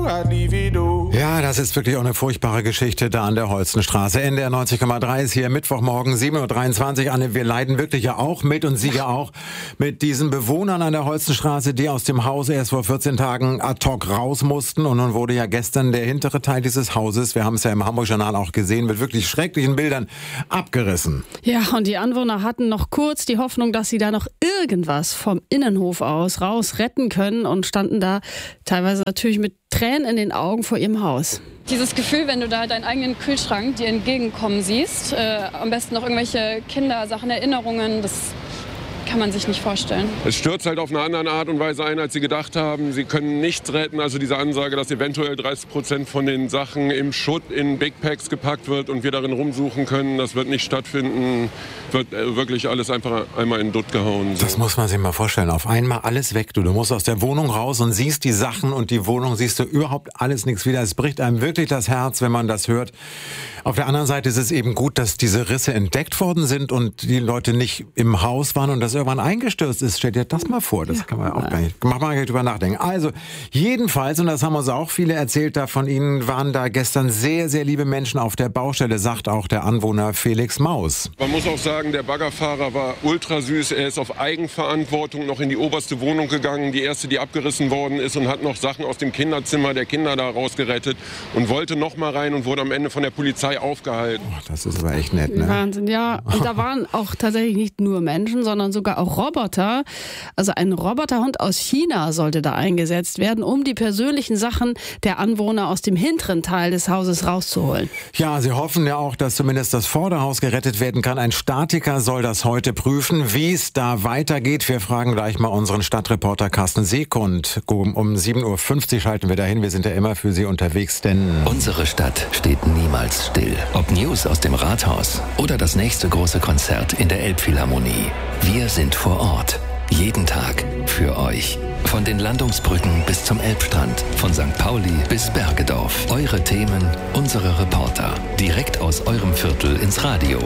Ja, das ist wirklich auch eine furchtbare Geschichte da an der Holstenstraße. NDR 90,3 ist hier Mittwochmorgen 7.23 Uhr. Anne, wir leiden wirklich ja auch mit und Sie ja auch mit diesen Bewohnern an der Holstenstraße, die aus dem Haus erst vor 14 Tagen ad hoc raus mussten. Und nun wurde ja gestern der hintere Teil dieses Hauses, wir haben es ja im Hamburg-Journal auch gesehen, mit wirklich schrecklichen Bildern abgerissen. Ja, und die Anwohner hatten noch kurz die Hoffnung, dass sie da noch irgendwas vom Innenhof aus raus retten können und standen da teilweise natürlich mit Tränen in den Augen vor ihrem Haus. Dieses Gefühl, wenn du da deinen eigenen Kühlschrank dir entgegenkommen siehst, am besten noch irgendwelche Kindersachen, Erinnerungen, das kann man sich nicht vorstellen. Es stürzt halt auf eine andere Art und Weise ein, als sie gedacht haben. Sie können nichts retten. Also diese Ansage, dass eventuell 30% von den Sachen im Schutt in Big Packs gepackt wird und wir darin rumsuchen können, das wird nicht stattfinden. Wird wirklich alles einfach einmal in den Dutt gehauen. So. Das muss man sich mal vorstellen. Auf einmal alles weg. Du musst aus der Wohnung raus und siehst die Sachen und die Wohnung siehst du überhaupt alles nichts wieder. Es bricht einem wirklich das Herz, wenn man das hört. Auf der anderen Seite ist es eben gut, dass diese Risse entdeckt worden sind und die Leute nicht im Haus waren und das irgendwann eingestürzt ist. Stell dir das mal vor. Das kann man auch gar nicht. Mach mal gar nicht drüber nachdenken. Also, jedenfalls, und das haben uns auch viele erzählt, da von Ihnen waren da gestern sehr, sehr liebe Menschen auf der Baustelle, sagt auch der Anwohner Felix Maus. Man muss auch sagen, der Baggerfahrer war ultra süß. Er ist auf Eigenverantwortung noch in die oberste Wohnung gegangen, die erste, die abgerissen worden ist, und hat noch Sachen aus dem Kinderzimmer der Kinder da rausgerettet und wollte noch mal rein und wurde am Ende von der Polizei aufgehalten. Oh, das ist aber echt nett, ne? Wahnsinn, ja. Und da waren auch tatsächlich nicht nur Menschen, sondern sogar auch Roboter. Also ein Roboterhund aus China sollte da eingesetzt werden, um die persönlichen Sachen der Anwohner aus dem hinteren Teil des Hauses rauszuholen. Ja, sie hoffen ja auch, dass zumindest das Vorderhaus gerettet werden kann. Ein Statiker soll das heute prüfen, wie es da weitergeht. Wir fragen gleich mal unseren Stadtreporter Carsten Seekund. Um 7.50 Uhr schalten wir dahin. Wir sind ja immer für Sie unterwegs, denn unsere Stadt steht niemals still. Ob News aus dem Rathaus oder das nächste große Konzert in der Elbphilharmonie. Wir sind vor Ort. Jeden Tag für euch. Von den Landungsbrücken bis zum Elbstrand. Von St. Pauli bis Bergedorf. Eure Themen, unsere Reporter. Direkt aus eurem Viertel ins Radio.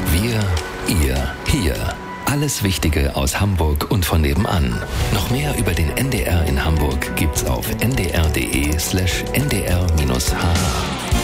Wir, ihr, hier. Alles Wichtige aus Hamburg und von nebenan. Noch mehr über den NDR in Hamburg gibt's auf ndr.de/ndr-hm.